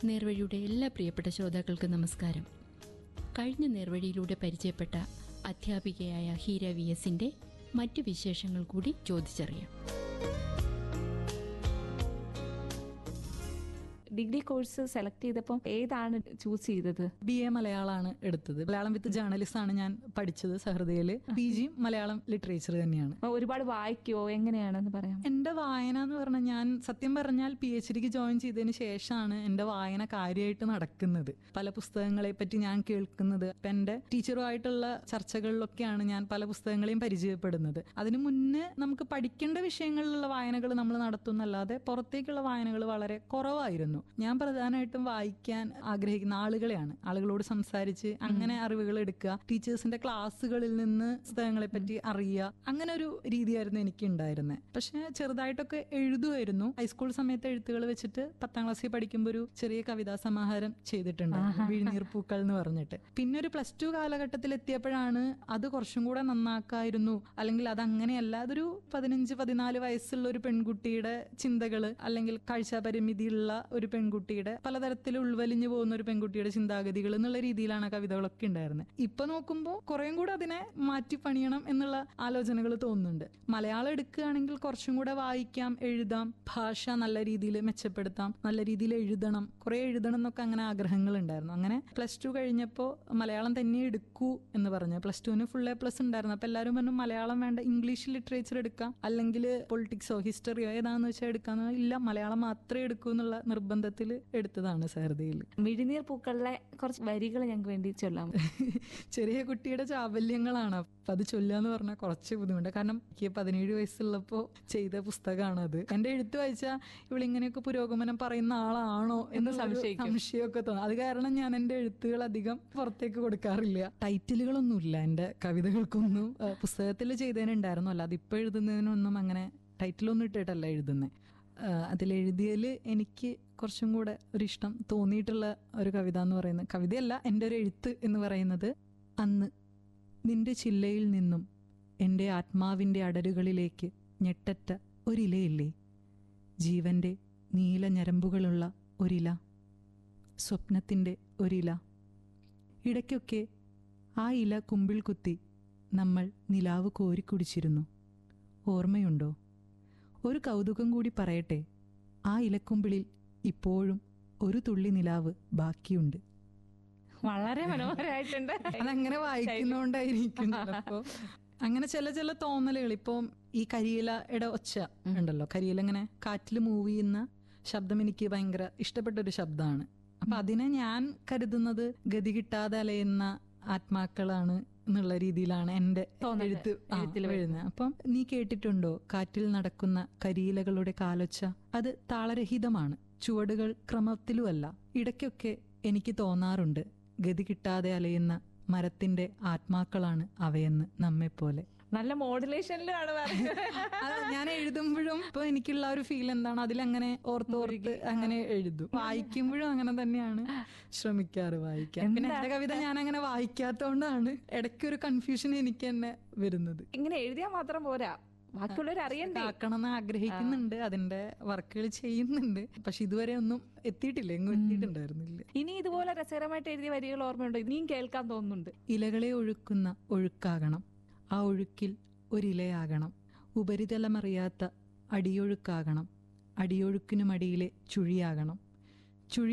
നേർവഴിയുടെ എല്ലാ പ്രിയപ്പെട്ട ശ്രോതാക്കൾക്കും നമസ്കാരം. കഴിഞ്ഞ നേർവഴിയിലൂടെ പരിചയപ്പെട്ട അധ്യാപികയായ ഹീര VS മറ്റു വിശേഷങ്ങൾ കൂടി ചോദിച്ചറിയാം. ഡിഗ്രി കോഴ്സ് സെലക്ട് ചെയ്തപ്പോൾ ഏതാണ് ചൂസ് ചെയ്തത്? BA മലയാളമാണ് എടുത്തത്. മലയാളം വിത്ത് ജേർണലിസ്റ്റ് ആണ് ഞാൻ പഠിച്ചത് സഹൃദയില്. PG മലയാളം ലിറ്ററേച്ചർ തന്നെയാണ്. ഒരുപാട് വായിക്കുവോ, എങ്ങനെയാണെന്ന് പറയാം? എന്റെ വായന എന്ന് പറഞ്ഞാൽ, ഞാൻ സത്യം പറഞ്ഞാൽ PhDക്ക് ജോയിൻ ചെയ്തതിന് ശേഷമാണ് എന്റെ വായന കാര്യമായിട്ട് നടക്കുന്നത്. പല പുസ്തകങ്ങളെ പറ്റി ഞാൻ കേൾക്കുന്നത്. ഇപ്പൊ എന്റെ ടീച്ചറുമായിട്ടുള്ള ചർച്ചകളിലൊക്കെയാണ് ഞാൻ പല പുസ്തകങ്ങളെയും പരിചയപ്പെടുന്നത്. അതിനു മുന്നേ നമുക്ക് പഠിക്കേണ്ട വിഷയങ്ങളിലുള്ള വായനകൾ നമ്മൾ നടത്തുന്നല്ലാതെ പുറത്തേക്കുള്ള വായനകൾ വളരെ കുറവായിരുന്നു. ഞാൻ പ്രധാനമായിട്ടും വായിക്കാൻ ആഗ്രഹിക്കുന്ന ആളുകളോട് സംസാരിച്ച് അങ്ങനെ അറിവുകൾ എടുക്കുക, ടീച്ചേഴ്സിന്റെ ക്ലാസ്സുകളിൽ നിന്ന് പുസ്തകങ്ങളെ പറ്റി അറിയുക, അങ്ങനെ ഒരു രീതിയായിരുന്നു എനിക്ക് ഉണ്ടായിരുന്നത്. പക്ഷെ ചെറുതായിട്ടൊക്കെ എഴുതുമായിരുന്നു. ഹൈസ്കൂൾ സമയത്ത് എഴുത്തുകൾ വെച്ചിട്ട് 10ാം ക്ലാസ്സിൽ പഠിക്കുമ്പോൾ ഒരു ചെറിയ കവിതാ സമാഹാരം ചെയ്തിട്ടുണ്ട്, വിഴിനീർ പൂക്കൾ എന്ന് പറഞ്ഞിട്ട്. പിന്നെ ഒരു +2 കാലഘട്ടത്തിൽ എത്തിയപ്പോഴാണ് അത് കുറച്ചും കൂടെ നന്നാക്കായിരുന്നു, അല്ലെങ്കിൽ അത് അങ്ങനെയല്ല, അതൊരു 15-14 വയസ്സുള്ള ഒരു പെൺകുട്ടിയുടെ ചിന്തകള്, അല്ലെങ്കിൽ കാഴ്ചാപരിമിതിയുള്ള ഒരു പെൺകുട്ടിയുടെ, പലതരത്തിൽ ഉൾവലിഞ്ഞു പോകുന്ന ഒരു പെൺകുട്ടിയുടെ ചിന്താഗതികൾ എന്നുള്ള രീതിയിലാണ് കവിതകളൊക്കെ ഉണ്ടായിരുന്നത്. ഇപ്പൊ നോക്കുമ്പോൾ കുറേം കൂടെ അതിനെ മാറ്റി പണിയണം എന്നുള്ള ആലോചനകൾ തോന്നുന്നുണ്ട്. മലയാളം എടുക്കുകയാണെങ്കിൽ കുറച്ചും കൂടെ വായിക്കാം, എഴുതാം, ഭാഷ നല്ല രീതിയിൽ മെച്ചപ്പെടുത്താം, നല്ല രീതിയിൽ എഴുതണം, കുറെ എഴുതണം എന്നൊക്കെ അങ്ങനെ ആഗ്രഹങ്ങൾ ഉണ്ടായിരുന്നു. അങ്ങനെ +2 കഴിഞ്ഞപ്പോൾ മലയാളം തന്നെ എടുക്കൂ എന്ന് പറഞ്ഞു. +2ന് ഫുൾ A+ ഉണ്ടായിരുന്നു. അപ്പൊ എല്ലാവരും പറഞ്ഞു മലയാളം വേണ്ട, ഇംഗ്ലീഷ് ലിറ്ററേച്ചർ എടുക്കാം, അല്ലെങ്കിൽ പൊളിറ്റിക്സോ ഹിസ്റ്ററിയോ ഏതാന്ന് വെച്ചാൽ എടുക്കാന്ന്. ഇല്ല, മലയാളം മാത്രമേ എടുക്കൂ എന്നുള്ള നിർബന്ധത്തിൽ എടുത്തതാണ് സഹൃദയിൽ. മിഴിനീർ പൂക്കളിലെ കുറച്ച് വരികൾ ഞങ്ങൾക്ക് വേണ്ടി ചൊല്ലാമോ? ചെറിയ കുട്ടിയുടെ ചാബല്യങ്ങളാണ്, അപ്പൊ അത് ചൊല്ലാന്ന് പറഞ്ഞാൽ കുറച്ച് ബുദ്ധിമുട്ട്. കാരണം എനിക്ക് 17 വയസ്സുള്ളപ്പോ ചെയ്ത പുസ്തകമാണ് അത്. എന്റെ എഴുത്ത് വായിച്ചാൽ ഇവളിങ്ങനെയൊക്കെ പുരോഗമനം പറയുന്ന ആളാണോ എന്ന് സംശയമൊക്കെ തോന്നും. അത് കാരണം ഞാൻ എന്റെ എഴുത്തുകൾ അധികം പുറത്തേക്ക് കൊടുക്കാറില്ല. ടൈറ്റിലുകളൊന്നുമില്ല എന്റെ കവിതകൾക്കൊന്നും. പുസ്തകത്തിൽ ചെയ്തതിനുണ്ടായിരുന്നു, അല്ലാതെ ഇപ്പൊ എഴുതുന്നതിനൊന്നും അങ്ങനെ ടൈറ്റിലൊന്നും ഇട്ടിട്ടല്ല എഴുതുന്നത്. അതിലെഴുതിയതിൽ എനിക്ക് കുറച്ചും കൂടെ ഒരിഷ്ടം തോന്നിയിട്ടുള്ള ഒരു കവിത എന്ന് പറയുന്നത്, കവിതയല്ല, എൻ്റെ ഒരു എഴുത്ത് എന്ന് പറയുന്നത്, അന്ന് നിന്റെ ചില്ലയിൽ നിന്നും എൻ്റെ ആത്മാവിൻ്റെ അടരുകളിലേക്ക് ഞെട്ടറ്റ ഒരിലയില്ലേ, ജീവന്റെ നീല ഞരമ്പുകളുള്ള ഒരില, സ്വപ്നത്തിൻ്റെ ഒരില. ഇടയ്ക്കൊക്കെ ആ ഇല കുമ്പിൾ കുത്തി നമ്മൾ നിലാവ് കോരിക്കുടിച്ചിരുന്നു, ഓർമ്മയുണ്ടോ? ഒരു കൗതുകം കൂടി പറയട്ടെ, ആ ഇലക്കുമ്പിളിൽ ഇപ്പോഴും ഒരു തുള്ളി നിലാവ് ബാക്കിയുണ്ട്. വളരെ മനോഹരമായിട്ടുണ്ട്. അതങ്ങനെ വായിക്കുന്നോണ്ടായിരിക്കും. അപ്പോ അങ്ങനെ ചില തോന്നലുകൾ. ഇപ്പൊ ഈ കരിയിലയുടെ ഒച്ച ഉണ്ടല്ലോ, കരിയില ഇങ്ങനെ കാറ്റിൽ മൂവ് ചെയ്യുന്ന ശബ്ദം എനിക്ക് ഭയങ്കര ഇഷ്ടപ്പെട്ട ഒരു ശബ്ദമാണ്. അപ്പൊ അതിനെ ഞാൻ കരുതുന്നത് ഗതി കിട്ടാതെ അലയുന്ന ആത്മാക്കളാണ് എന്നുള്ള രീതിയിലാണ് എന്റെ എഴുത്ത് എഴുതുന്നത്. അപ്പം നീ കേട്ടിട്ടുണ്ടോ കാറ്റിൽ നടക്കുന്ന കരിയിലകളുടെ കാലൊച്ച? അത് താളരഹിതമാണ്, ചുവടുകൾ ക്രമത്തിലുമല്ല. ഇടയ്ക്കൊക്കെ എനിക്ക് തോന്നാറുണ്ട്, ഗതി കിട്ടാതെ അലയുന്ന മരത്തിന്റെ ആത്മാക്കളാണ് അവയെന്ന് നമ്മെപ്പോലെ. നല്ല മോഡുലേഷനിലാണ് ഞാൻ എഴുതുമ്പോഴും ഇപ്പൊ എനിക്കുള്ള ഒരു ഫീൽ എന്താണ്, അതിലങ്ങനെ ഓർത്തോർത്ത് അങ്ങനെ എഴുതും. വായിക്കുമ്പോഴും അങ്ങനെ തന്നെയാണ് ശ്രമിക്കാറ് വായിക്കാൻ. പിന്നെ എന്റെ കവിത ഞാൻ അങ്ങനെ വായിക്കാത്തോണ്ടാണ് ഇടയ്ക്കൊരു കൺഫ്യൂഷൻ എനിക്ക് തന്നെ വരുന്നത്. ഇങ്ങനെ എഴുതിയാൽ മാത്രം പോരാ, ബാക്കിയുള്ളവർ അറിയണ്ടേ? ആക്കണമെന്ന് ആഗ്രഹിക്കുന്നുണ്ട്, അതിന്റെ വർക്കുകൾ ചെയ്യുന്നുണ്ട്. പക്ഷെ ഇതുവരെ ഒന്നും എത്തിയിട്ടില്ല, എങ്ങും എത്തിയിട്ടുണ്ടായിരുന്നില്ല. ഇനി ഇതുപോലെ രസകരമായിട്ട് എഴുതിയ വരികൾ ഓർമ്മയുണ്ടോ? ഇനിയും കേൾക്കാൻ തോന്നുന്നുണ്ട്. ഇലകളെ ഒഴുക്കുന്ന ഒഴുക്കാകണം, ആ ഒഴുക്കിൽ ഒരിലയാകണം, ഉപരിതലമറിയാത്ത അടിയൊഴുക്കാകണം, അടിയൊഴുക്കിനുമടിയിലെ ചുഴിയാകണം, ചുഴി